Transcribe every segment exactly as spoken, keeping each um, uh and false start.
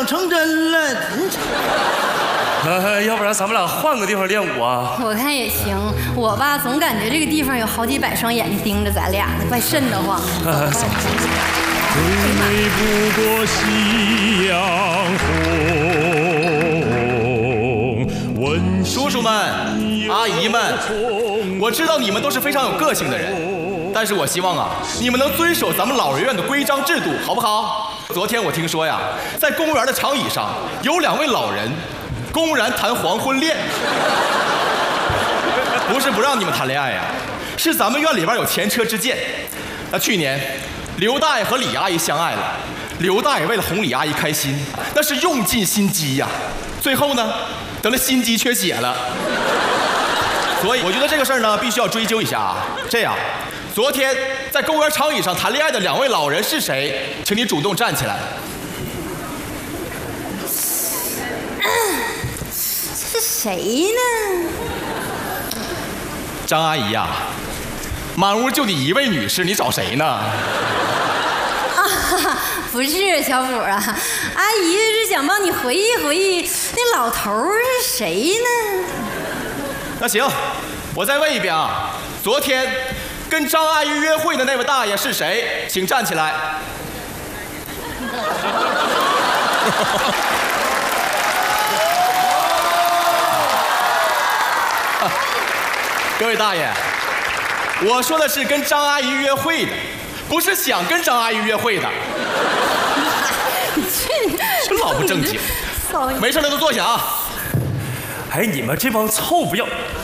成真了。 呃，要不然咱们俩换个地方练舞啊？ 我看也行，我吧总感觉这个地方有好几百双眼睛盯着咱俩呢，怪瘆得慌。 最美不过夕阳红。问叔叔们、阿姨们，我知道你们都是非常有个性的人，但是我希望啊，你们能遵守咱们老人院的规章制度，好不好？昨天我听说呀，在公园的长椅上有两位老人公然谈黄昏恋，不是不让你们谈恋爱呀，是咱们院里边有前车之鉴。那去年，刘大爷和李阿姨相爱了，刘大爷为了哄李阿姨开心，那是用尽心机呀，最后呢，等那心肌缺血了。所以我觉得这个事儿呢，必须要追究一下啊。这样，昨天在公园长椅上谈恋爱的两位老人是谁？请你主动站起来。 是谁呢？ 张阿姨呀、啊，满屋就你一位女士，你找谁呢？ 啊，不是小虎啊，阿姨是想帮你回忆回忆那老头是谁呢？ 那行，我再问一遍啊，昨天跟张阿姨约会的那位大爷是谁？请站起来。各位大爷，我说的是跟张阿姨约会的，不是想跟张阿姨约会的。这老不正经。没事的都坐下啊。 哎，你们这帮臭不要！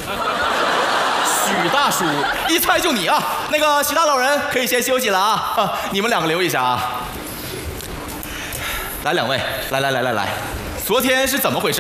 许大叔，一猜就你啊！那个许大老人可以先休息了啊，啊你们两个留一下啊。来，两位，来来来来来，昨天是怎么回事